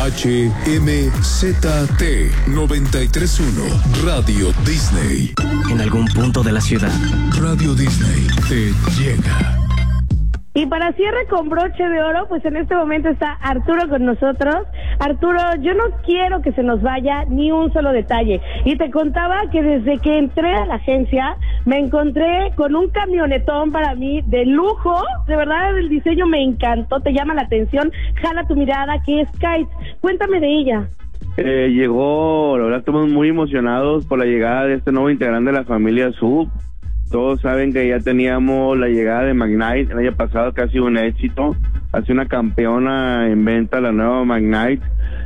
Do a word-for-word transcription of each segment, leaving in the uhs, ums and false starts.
H M Z T noventa y tres punto uno Radio Disney. En algún punto de la ciudad, Radio Disney te llega. Y para cierre con broche de oro, pues en este momento está Arturo con nosotros. Arturo, yo no quiero que se nos vaya ni un solo detalle. Y te contaba que desde que entré a la agencia, me encontré con un camionetón para mí de lujo. De verdad, el diseño me encantó, te llama la atención, jala tu mirada, que es Kite. Cuéntame de ella. Eh, llegó, la verdad estamos muy emocionados por la llegada de este nuevo integrante de la familia Sub. Todos saben que ya teníamos la llegada de Magnite el año pasado, que ha sido un éxito. Ha sido una campeona en venta la nueva Magnite.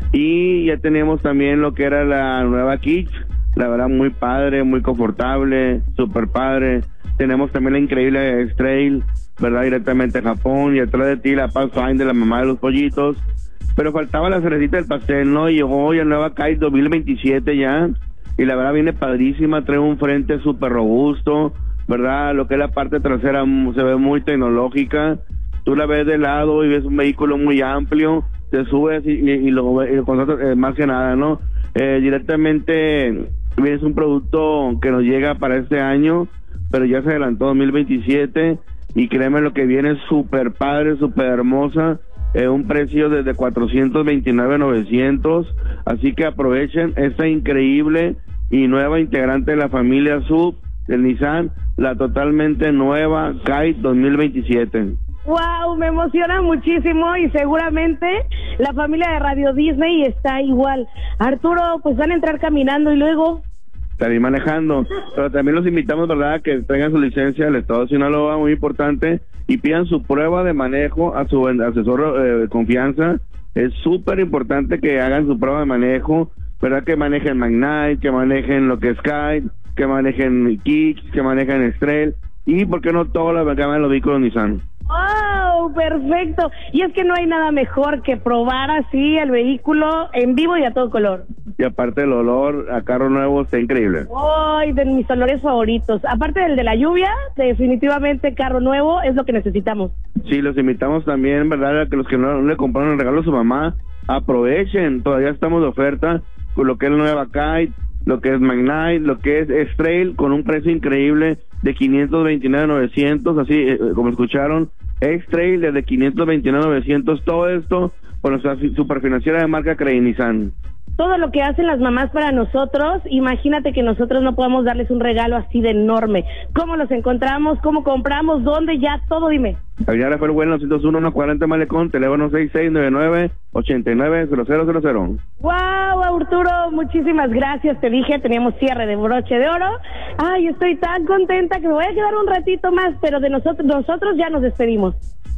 Y ya teníamos también lo que era la nueva Kitsch. La verdad, muy padre, muy confortable, super padre. Tenemos también la increíble X-Trail, ¿verdad? Directamente a Japón. Y atrás de ti la Pathfinder, la mamá de los pollitos. Pero faltaba la cerecita del pastel, ¿no? Llegó ya la nueva Kite dos mil veintisiete ya. Y la verdad viene padrísima, trae un frente súper robusto, ¿verdad? Lo que es la parte trasera se ve muy tecnológica. Tú la ves de lado y ves un vehículo muy amplio, te subes y, y, y lo y lo, eh, más que nada, ¿no? Eh, directamente es un producto que nos llega para este año, pero ya se adelantó dos mil veintisiete y créeme, lo que viene es súper padre, súper hermosa. Eh, un precio desde cuatrocientos veintinueve mil novecientos, así que aprovechen esta increíble y nueva integrante de la familia Sub del Nissan, la totalmente nueva Kite dos mil veintisiete. Wow, me emociona muchísimo y seguramente la familia de Radio Disney está igual. Arturo, pues van a entrar caminando y luego estaré manejando, pero también los invitamos, ¿verdad?, a que tengan su licencia del Estado de Sinaloa, muy importante, y pidan su prueba de manejo a su asesor eh, de confianza. Es súper importante que hagan su prueba de manejo, ¿verdad?, que manejen Magnite, que manejen lo que es Kite, que manejen Kicks, que manejen X-Trail, y por qué no todas las gamas de los vehículos Nissan. ¡Wow! Perfecto. Y es que no hay nada mejor que probar así el vehículo en vivo y a todo color. Y aparte el olor a carro nuevo está increíble. ¡Ay! De mis olores favoritos. Aparte del de la lluvia, definitivamente carro nuevo es lo que necesitamos. Sí, los invitamos también, ¿verdad?, a que los que no le compraron el regalo a su mamá, aprovechen. Todavía estamos de oferta con lo que es la nueva Kite, lo que es Magnite, lo que es X-Trail, con un precio increíble de quinientos veintinueve mil novecientos, así eh, como escucharon, X-Trail desde quinientos veintinueve mil novecientos, todo esto con nuestra superfinanciera de marca Credit Nissan. Todo lo que hacen las mamás para nosotros, imagínate que nosotros no podamos darles un regalo así de enorme. ¿Cómo los encontramos? ¿Cómo compramos? ¿Dónde? Ya, todo dime. Avenida Rafael Bueno, novecientos uno, uno cuarenta Malecón, teléfono seis seis nueve nueve, ocho nueve cero cero cero cero. ¡Wow, Arturo! Muchísimas gracias, te dije, teníamos cierre de broche de oro. Ay, estoy tan contenta que me voy a quedar un ratito más, pero de nosotros, nosotros ya nos despedimos.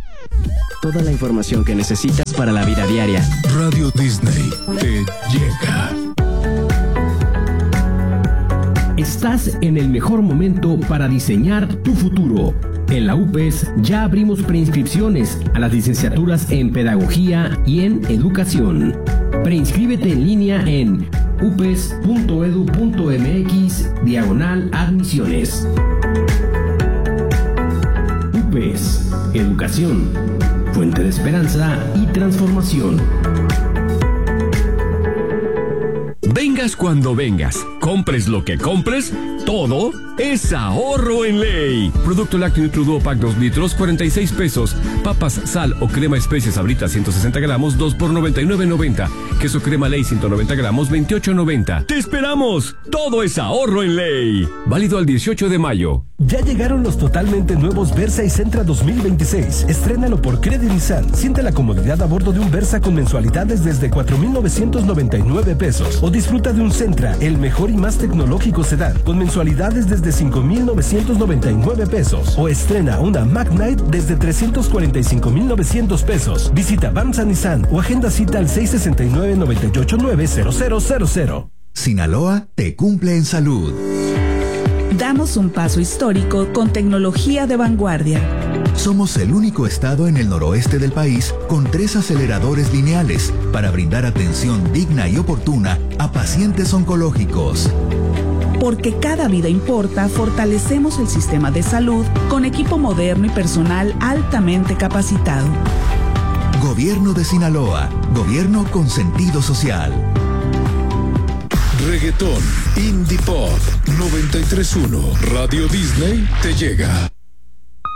Toda la información que necesitas para la vida diaria. Radio Disney te llega. Estás en el mejor momento para diseñar tu futuro. En la U P E S ya abrimos preinscripciones a las licenciaturas en Pedagogía y en Educación. Preinscríbete en línea en upes punto edu punto mx diagonal admisiones. U P E S, Educación, fuente de esperanza y transformación. Vengas cuando vengas, compres lo que compres, todo es ahorro en ley. Producto lácteo Nutriduo Pack dos litros, cuarenta y seis pesos. Papas, sal o crema especias Sabritas ciento sesenta gramos, dos por noventa y nueve noventa. Queso crema ley ciento noventa gramos, veintiocho noventa. ¡Te esperamos! Todo es ahorro en ley. Válido al dieciocho de mayo. Ya llegaron los totalmente nuevos Versa y Sentra dos mil veintiséis. Estrénalo por Credit Nissan. Siente la comodidad a bordo de un Versa con mensualidades desde cuatro mil novecientos noventa y nueve pesos. O disfruta de un Sentra, el mejor y más tecnológico sedán, con mensualidades desde cinco mil novecientos noventa y nueve pesos. O estrena una Magnite desde trescientos cuarenta y cinco mil novecientos pesos. Visita Bamsa Nissan o agenda cita al seis seis nueve, nueve ocho nueve, cero cero cero cero. Sinaloa te cumple en salud. Damos un paso histórico con tecnología de vanguardia. Somos el único estado en el noroeste del país con tres aceleradores lineales para brindar atención digna y oportuna a pacientes oncológicos. Porque cada vida importa, fortalecemos el sistema de salud con equipo moderno y personal altamente capacitado. Gobierno de Sinaloa. Gobierno con sentido social. Reggaetón, Indie Pop, noventa y tres punto uno. Radio Disney te llega.